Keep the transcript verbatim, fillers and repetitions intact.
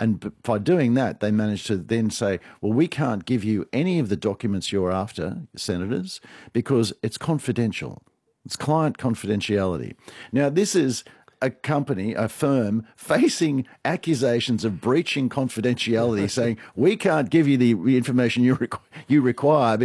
And b- by doing that, they managed to then say, well, we can't give you any of the documents you're after, senators, because it's confidential. It's client confidentiality. Now, this is a company, a firm, facing accusations of breaching confidentiality, saying, we can't give you the information you, requ- you require